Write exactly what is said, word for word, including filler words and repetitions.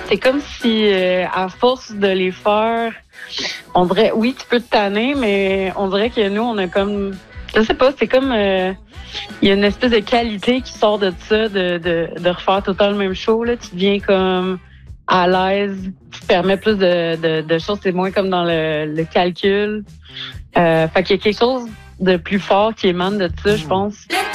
c'est comme si, euh, à force de les faire, on dirait, oui, tu peux te tanner, mais on dirait que nous, on a comme, je sais pas, c'est comme, euh, il y a une espèce de qualité qui sort de ça, de, de, de refaire tout le temps le même show, là. Tu deviens comme à l'aise, tu te permets plus de, de, de choses, c'est moins comme dans le, le calcul. Euh, fait qu'il y a quelque chose de plus fort qui émane de ça, je pense.